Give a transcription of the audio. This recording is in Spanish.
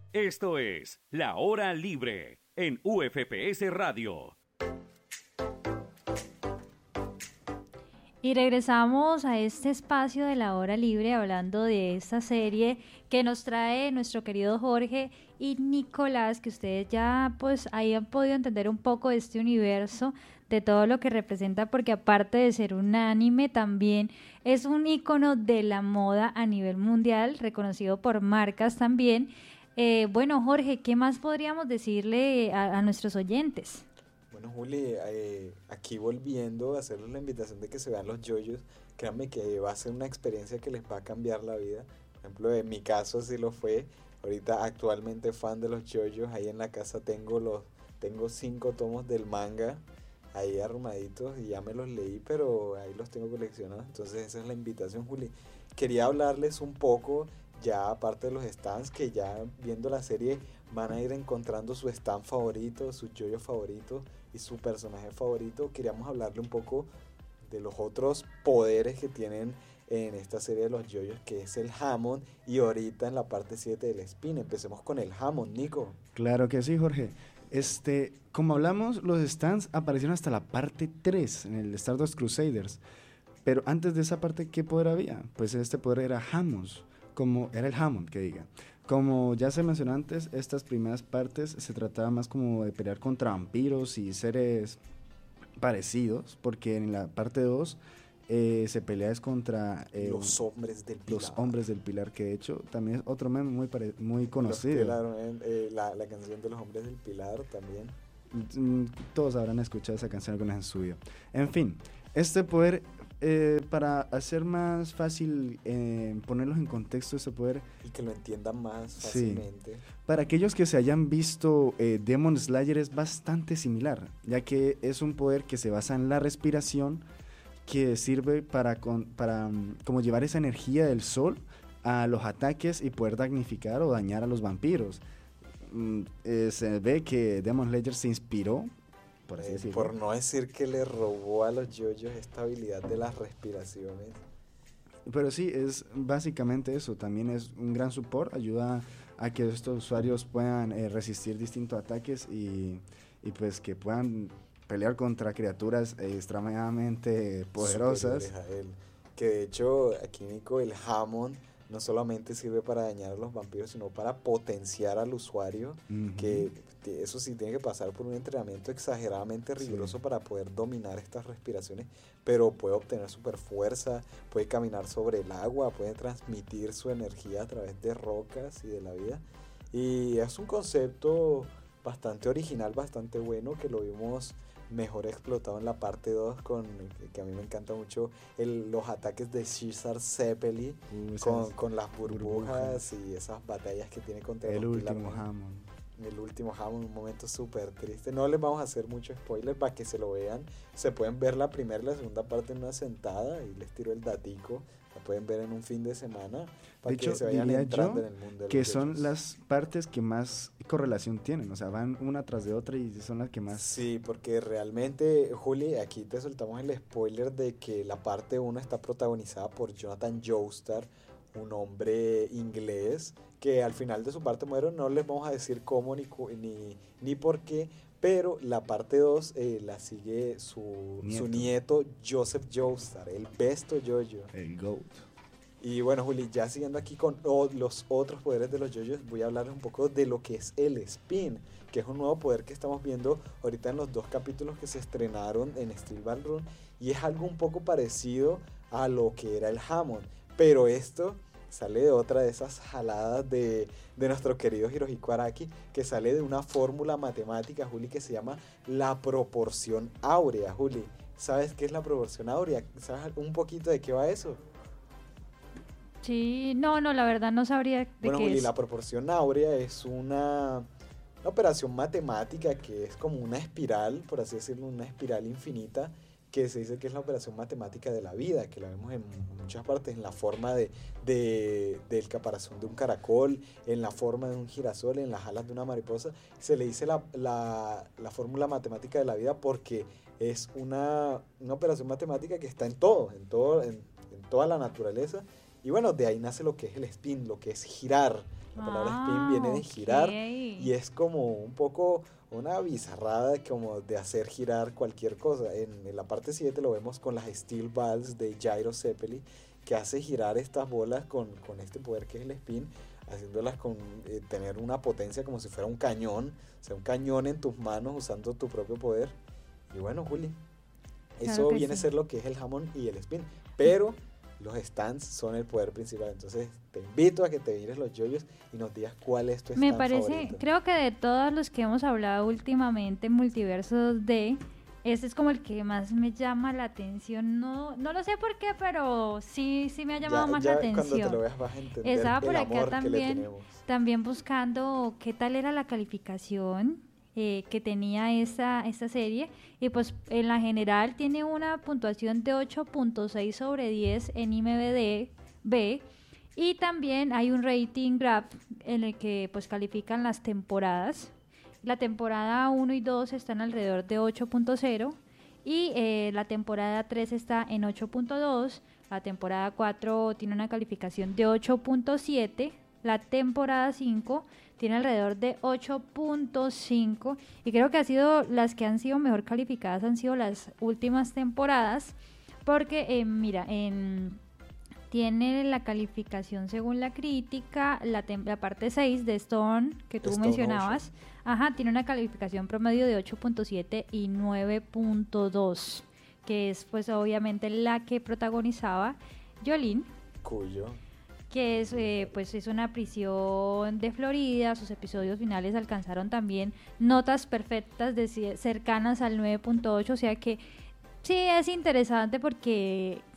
Esto es La Hora Libre en UFPS Radio. Y regresamos a este espacio de la hora libre hablando de esta serie que nos trae nuestro querido Jorge y Nicolás, que ustedes ya pues ahí han podido entender un poco de este universo, de todo lo que representa, porque aparte de ser un anime también es un ícono de la moda a nivel mundial, reconocido por marcas también. Bueno, Jorge, ¿qué más podríamos decirle a nuestros oyentes? Bueno, Juli, aquí volviendo a hacerles la invitación de que se vean los yoyos, créanme que va a ser una experiencia que les va a cambiar la vida. Por ejemplo, en mi caso así lo fue. Ahorita actualmente fan de los yoyos, ahí en la casa tengo 5 tomos del manga ahí arrumaditos y ya me los leí, pero ahí los tengo coleccionados. Entonces esa es la invitación, Juli. Quería hablarles un poco, ya aparte de los stands, que ya viendo la serie van a ir encontrando su stand favorito, su yoyo favorito y su personaje favorito. Queríamos hablarle un poco de los otros poderes que tienen en esta serie de los yoyos, que es el Hammond, y ahorita en la parte 7 del Spin. Empecemos con el Hammond, Nico. Claro que sí, Jorge. Como hablamos, los stands aparecieron hasta la parte 3 en el Stardust Crusaders. Pero antes de esa parte, ¿qué poder había? Pues este poder era Hammond, como era el Hammond, que diga. Como ya se mencionó antes, estas primeras partes se trataba más como de pelear contra vampiros y seres parecidos, porque en la parte 2 se pelea es contra los hombres del Pilar. Los hombres del Pilar, que de hecho también es otro meme muy conocido. La canción de los hombres del Pilar también. Todos habrán escuchado esa canción alguna vez en su vida. En fin, este poder, para hacer más fácil ponerlos en contexto, este poder... Y que lo entiendan más fácilmente. Sí. Para aquellos que se hayan visto Demon Slayer es bastante similar, ya que es un poder que se basa en la respiración, que sirve para como llevar esa energía del sol a los ataques y poder damnificar o dañar a los vampiros. Se ve que Demon Slayer se inspiró, por así decirlo. Por no decir que le robó a los yoyos esta habilidad de las respiraciones. Pero sí, es básicamente eso. También es un gran support, ayuda a que estos usuarios puedan resistir distintos ataques y pues que puedan pelear contra criaturas extremadamente poderosas. Que de hecho aquí, Nico, el Hammond no solamente sirve para dañar a los vampiros, sino para potenciar al usuario, que eso sí tiene que pasar por un entrenamiento exageradamente riguroso para poder dominar estas respiraciones, pero puede obtener super fuerza, puede caminar sobre el agua, puede transmitir su energía a través de rocas y de la vida. Y es un concepto bastante original, bastante bueno, que lo vimos mejor explotado en la parte 2 que a mí me encanta mucho los ataques de Caesar Zeppeli con las burbujas y esas batallas que tiene contra el último Hammond. El último Hammond, un momento súper triste. No les vamos a hacer mucho spoiler para que se lo vean. Se pueden ver la primera y la segunda parte en una sentada, y les tiro el datico. La pueden ver en un fin de semana para que se vayan entrando en el mundo. Que son las partes que más correlación tienen, o sea, van una tras de otra y son las que más... Sí, porque realmente, Juli, aquí te soltamos el spoiler de que la parte 1 está protagonizada por Jonathan Joestar, un hombre inglés que al final de su parte muere. No les vamos a decir cómo ni por qué, pero la parte 2 la sigue su nieto Joseph Joestar, el besto yoyo. El GOAT. Y bueno, Juli, ya siguiendo aquí con los otros poderes de los yoyos, voy a hablarles un poco de lo que es el Spin, que es un nuevo poder que estamos viendo ahorita en los 2 capítulos que se estrenaron en Steel Ball Run, y es algo un poco parecido a lo que era el Hammond, pero esto sale de otra de esas jaladas de nuestro querido Hirohiko Araki, que sale de una fórmula matemática, Juli, que se llama la proporción áurea. Juli, ¿sabes qué es la proporción áurea? ¿Sabes un poquito de qué va eso? Sí, no, la verdad no sabría de bueno, qué Juli, es. La proporción áurea es una operación matemática que es como una espiral, por así decirlo, una espiral infinita, que se dice que es la operación matemática de la vida, que la vemos en muchas partes, en la forma del caparazón de un caracol, en la forma de un girasol, en las alas de una mariposa. Se le dice la fórmula matemática de la vida porque es una operación matemática que está en toda la naturaleza. Y bueno, de ahí nace lo que es el spin, lo que es girar, La palabra spin viene de girar ok. y es como un poco una bizarrada como de hacer girar cualquier cosa. En la parte 7 lo vemos con las Steel Balls de Gyro Zeppeli, que hace girar estas bolas con este poder que es el spin, haciéndolas tener una potencia como si fuera un cañón, o sea, un cañón en tus manos usando tu propio poder. Y bueno, Juli, eso Claro que viene sí. a ser lo que es el Hammond y el spin, pero los stands son el poder principal. Entonces te invito a que te mires los yoyos y nos digas cuál es tu stand Me parece, favorito. creo que de todos los que hemos hablado últimamente en Multiversos D, este es como el que más me llama la atención. No lo sé por qué, pero sí me ha llamado más la Cuando te lo atención. veas vas a entender Estaba por el acá amor que le también, tenemos. también buscando qué tal era la calificación que tenía esta serie, y pues en la general tiene una puntuación de 8.6 sobre 10 en IMDb, y también hay un rating graph en el que pues califican las temporadas. La temporada 1 y 2 están alrededor de 8.0 y la temporada 3 está en 8.2, la temporada 4 tiene una calificación de 8.7, la temporada 5 tiene alrededor de 8.5, y creo que ha sido las que han sido mejor calificadas han sido las últimas temporadas, porque mira, tiene la calificación según la crítica, la parte 6 de Stone, que tú Stone mencionabas, tiene una calificación promedio de 8.7 y 9.2, que es pues obviamente la que protagonizaba Jolene, Cuyo. que es pues es una prisión de Florida. Sus episodios finales alcanzaron también notas perfectas cercanas al 9.8, o sea que sí es interesante porque